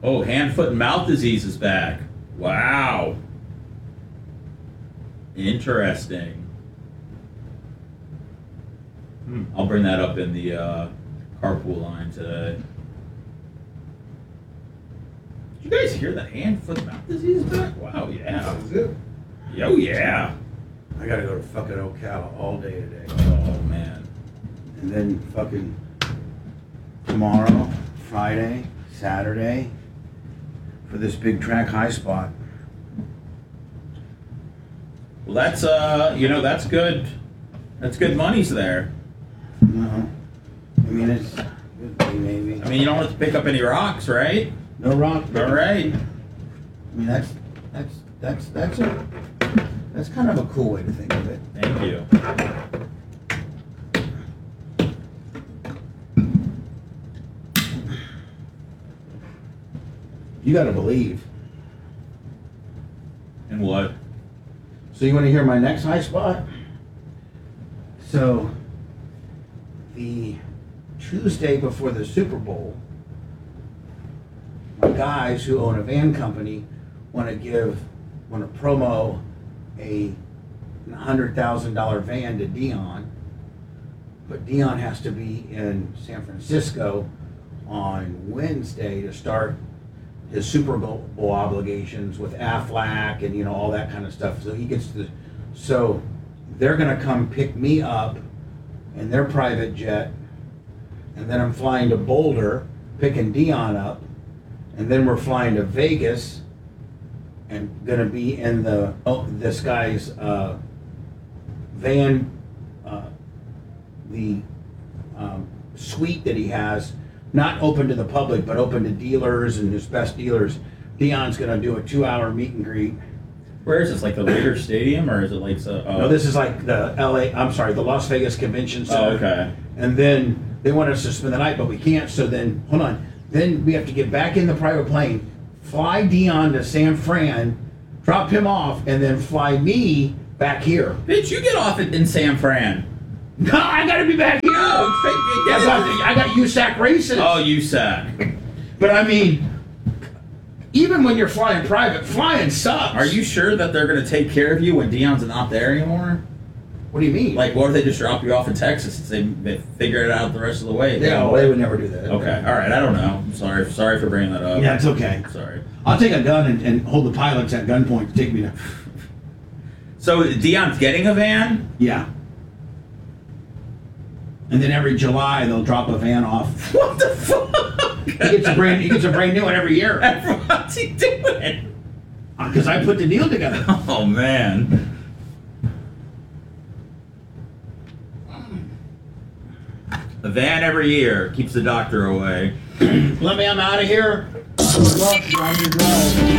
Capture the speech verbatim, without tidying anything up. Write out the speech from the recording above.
Oh, hand, foot, and mouth disease is back. Wow. Interesting. Hmm. I'll bring that up in the uh, carpool line today. Did you guys hear that hand, foot, and mouth disease is back? Wow, yeah. Is it? Yo, yeah. I gotta go to fucking Ocala all day today. Oh, man. And then fucking tomorrow, Friday, Saturday, for this big track high spot. Well, that's, uh, you know, that's good. That's good money's there. No. I mean, it's good, maybe. I mean, you don't have to pick up any rocks, right? No rock. All right. I mean, that's, that's, that's, that's a, that's kind of a cool way to think of it. Thank you. You gotta believe. And what? So you want to hear my next high spot? So the Tuesday before the Super Bowl, my guys who own a van company want to give, want to promo a one hundred thousand dollar van to Dion, but Dion has to be in San Francisco on Wednesday to start his Super Bowl obligations with Aflac and, you know, all that kind of stuff. So he gets to, so they're gonna come pick me up in their private jet, and then I'm flying to Boulder, picking Dion up, and then we're flying to Vegas and gonna be in the, oh, this guy's uh, van, uh, the um, suite that he has, not open to the public, but open to dealers and his best dealers. Dion's gonna do a two-hour meet and greet. Where is this? Like the Raiders Stadium, or is it like so? Uh, No, this is like the L A. I'm sorry, the Las Vegas Convention Center. Oh, okay. And then they want us to spend the night, but we can't. So then, hold on. Then we have to get back in the private plane, fly Dion to San Fran, drop him off, and then fly me back here. Bitch, you get off it in San Fran. No, I gotta be back here. Oh, I got, I got U S A C races. Oh, U S A C. But I mean, even when you're flying private, flying sucks. Are you sure that they're going to take care of you when Dion's not there anymore? What do you mean? Like, what if they just drop you off in Texas and they, they figure it out the rest of the way? Yeah, well, they would never do that. Okay, all right. I don't know. I'm sorry. Sorry for bringing that up. Yeah, it's okay. Sorry. I'll take a gun and, and hold the pilots at gunpoint to take me to. So Dion's getting a van? Yeah. And then every July they'll drop a van off. What the fuck? He gets a brand. He gets a brand new one every year. What's he doing? Because I put the deal together. Oh man. A van every year keeps the doctor away. Let me. I'm out of here. Good luck on your drive.